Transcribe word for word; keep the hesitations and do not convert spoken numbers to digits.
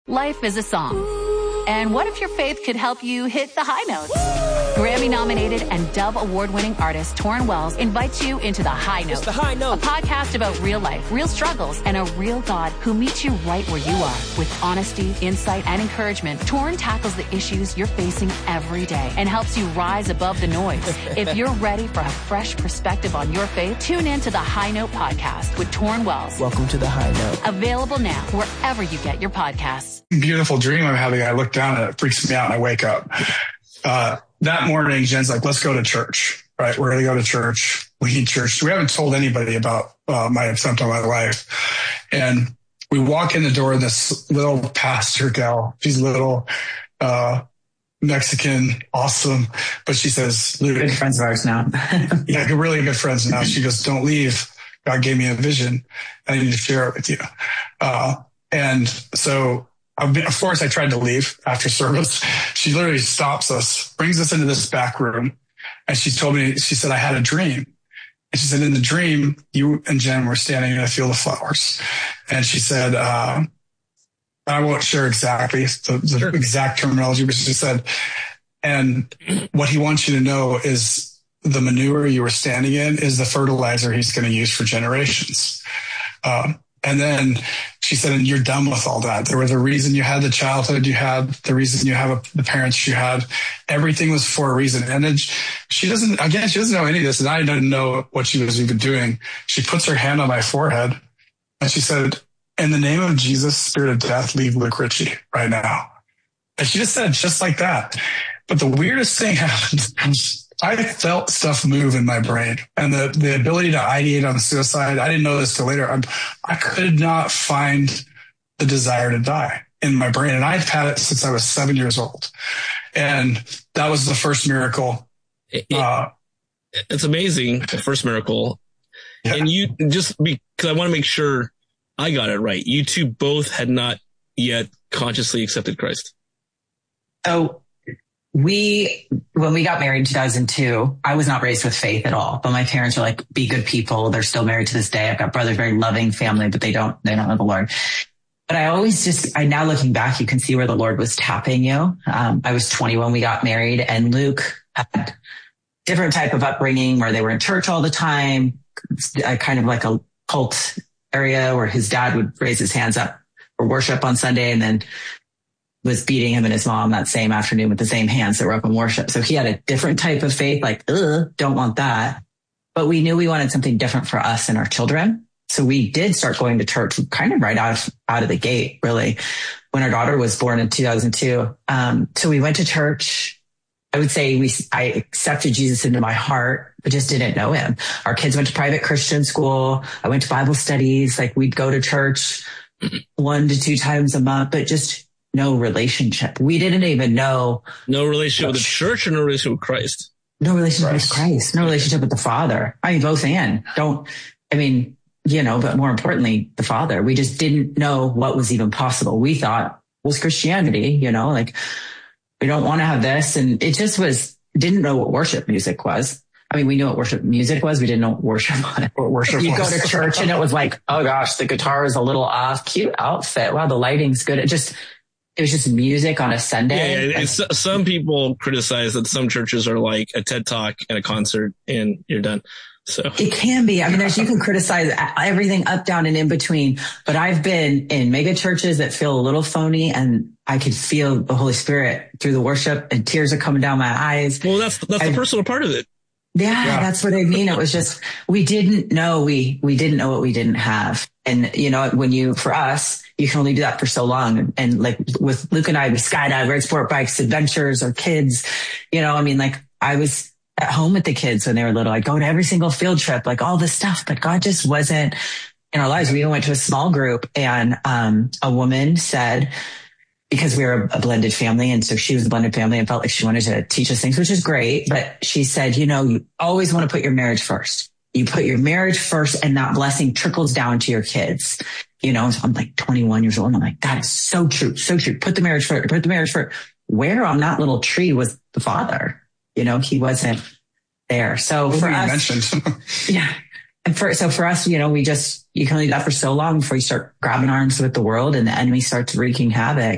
Life is a song. And what if your faith could help you hit the high notes? Grammy-nominated and Dove Award-winning artist Torrin Wells invites you into The High Note. It's The High Note. A podcast about real life, real struggles, and a real God who meets you right where you are. With honesty, insight, and encouragement, Torrin tackles the issues you're facing every day and helps you rise above the noise. If you're ready for a fresh perspective on your faith, tune in to The High Note podcast with Torrin Wells. Welcome to The High Note. Available now wherever you get your podcasts. Beautiful dream I'm having. I look down and it freaks me out and I wake up. Uh, that morning, Jen's like, let's go to church, right? We're going to go to church. We need church. We haven't told anybody about uh, my attempt on my life. And we walk in the door, this little pastor gal, she's little, uh, Mexican, awesome. But she says, Luke, good friends of ours now. yeah, really good friends now. She goes, don't leave. God gave me a vision. I need to share it with you. Uh, and so of course, I tried to leave after service. She literally stops us, brings us into this back room. And she told me, she said, I had a dream. And she said, in the dream, you and Jen were standing in a field of flowers. And she said, uh, I won't share exactly the, the sure. exact terminology, but she said, and what he wants you to know is the manure you were standing in is the fertilizer he's going to use for generations. Um, And then she said, and you're done with all that. There was a reason you had the childhood you had, the reason you have a, the parents you had. Everything was for a reason. And then she doesn't, again, she doesn't know any of this. And I didn't know what she was even doing. She puts her hand on my forehead and she said, in the name of Jesus, spirit of death, leave Luke Ritchie right now. And she just said it just like that. But the weirdest thing happened. I felt stuff move in my brain, and the, the ability to ideate on suicide. I didn't know this till later. I'm, I could not find the desire to die in my brain. And I've had it since I was seven years old. And that was the first miracle. It, uh, it's amazing. The first miracle. Yeah. And you just because I want to make sure I got it right. You two both had not yet consciously accepted Christ. Oh, We, when we got married in two thousand two, I was not raised with faith at all, but my parents were like, be good people. They're still married to this day. I've got brothers, very loving family, but they don't, they don't know the Lord. But I always just, I now looking back, you can see where the Lord was tapping you. Um, I was twenty when we got married, and Luke had different type of upbringing where they were in church all the time, uh, kind of like a cult area where his dad would raise his hands up for worship on Sunday and then was beating him and his mom that same afternoon with the same hands that were up in worship. So he had a different type of faith, like, ugh, don't want that. But we knew we wanted something different for us and our children. So we did start going to church kind of right out of, out of the gate, really, when our daughter was born in two thousand two. Um, so we went to church. I would say we, I accepted Jesus into my heart, but just didn't know him. Our kids went to private Christian school. I went to Bible studies. Like, we'd go to church one to two times a month, but just no relationship. We didn't even know. No relationship with the church or no relationship with Christ? No relationship Christ. with Christ. No relationship with the Father. I mean, both and. Don't, I mean, you know, but more importantly, the Father. We just didn't know what was even possible. We thought was Christianity, you know, like, we don't want to have this. And it just was, didn't know what worship music was. I mean, we knew what worship music was. We didn't know what worship was. What worship you was. Go to church and it was like, oh gosh, the guitar is a little off. Cute outfit. Wow, the lighting's good. It just, it was just music on a Sunday. Yeah, it's, some people criticize that some churches are like a TED Talk and a concert and you're done. So it can be. I mean, there's, you can criticize everything up, down, and in between. But I've been in mega churches that feel a little phony, and I could feel the Holy Spirit through the worship, and tears are coming down my eyes. Well, that's that's I, the personal part of it. Yeah, yeah, that's what I mean. It was just, we didn't know, we, we didn't know what we didn't have. And, you know, when you, for us, you can only do that for so long. And like with Luke and I, we skydive, ride sport bikes, adventures, or kids, you know, I mean, like I was at home with the kids when they were little. I go to every single field trip, like all this stuff, but God just wasn't in our lives. We even went to a small group, and, um, a woman said, because we were a blended family. And so she was a blended family and felt like she wanted to teach us things, which is great. But she said, you know, you always want to put your marriage first. You put your marriage first, and that blessing trickles down to your kids. You know, so I'm like twenty-one years old. And I'm like, that is so true. So true. Put the marriage first, put the marriage first. Where on that little tree was the Father? You know, he wasn't there. So well, for us, mentioned. yeah. And for, so for us, you know, we just, you can only do that for so long before you start grabbing arms with the world and the enemy starts wreaking havoc.